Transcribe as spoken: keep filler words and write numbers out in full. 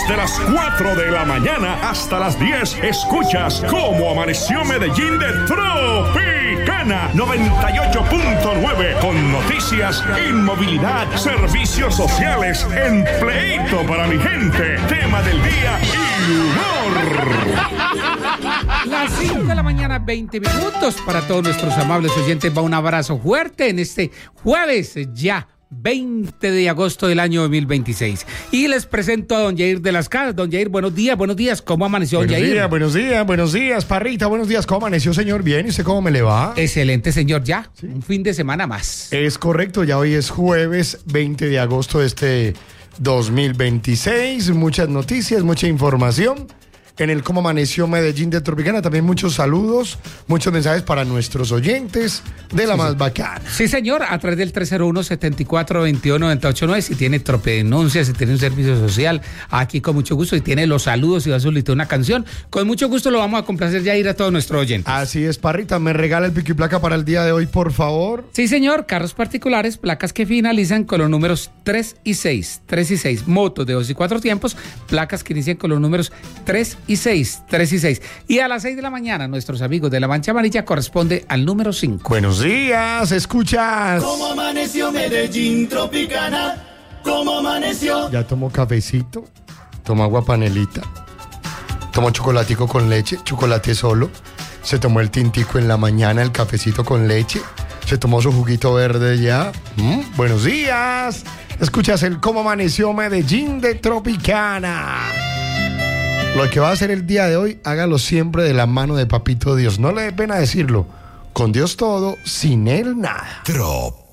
Desde las cuatro de la mañana hasta las diez, escuchas Cómo Amaneció Medellín de Tropicana noventa y ocho punto nueve, con noticias, inmovilidad, servicios sociales, empleito para mi gente, tema del día y humor. Las cinco de la mañana, veinte minutos. Para todos nuestros amables oyentes va un abrazo fuerte en este jueves ya veinte de agosto del año dos mil veintiséis. Y les presento a don Yair de las Casas. Don Yair, buenos días, buenos días. ¿Cómo amaneció, don Buenos Yair? días, buenos días, buenos días, Parrita, buenos días. ¿Cómo amaneció, señor? Bien, ¿y usted cómo me le va? Excelente, señor, ya. ¿Sí? Un fin de semana más. Es correcto, ya hoy es jueves veinte de agosto de este dos mil veintiséis. Muchas noticias, mucha información. En el Cómo Amaneció Medellín de Tropicana, también muchos saludos, muchos mensajes para nuestros oyentes de la Sí, más sí. bacana. Sí, señor, a través del tres cero uno, setenta y cuatro, veintidós, noventa y ocho nueve. Si tiene tropedenuncia, si tiene un servicio social, aquí con mucho gusto. Y tiene los saludos y va a solicitar una canción, con mucho gusto lo vamos a complacer ya ir a todos nuestros oyentes. Así es, Parrita, me regala el pico y placa para el día de hoy, por favor. Sí, señor, carros particulares, placas que finalizan con los números tres y seis, tres y seis, motos de dos y cuatro tiempos, placas que inician con los números tres y seis, tres y seis. Y a las seis de la mañana, nuestros amigos de la Mancha Amarilla corresponde al número cinco. Buenos días, escuchas. ¿Cómo amaneció Medellín Tropicana? ¿Cómo amaneció? Ya tomó cafecito, tomó agua panelita, tomó chocolatico con leche, chocolate solo, se tomó el tintico en la mañana, el cafecito con leche, se tomó su juguito verde ya. Mm, buenos días, escuchas el Cómo Amaneció Medellín de Tropicana. Lo que va a hacer el día de hoy, hágalo siempre de la mano de Papito Dios. No le dé pena decirlo. Con Dios todo, sin Él nada. Trop.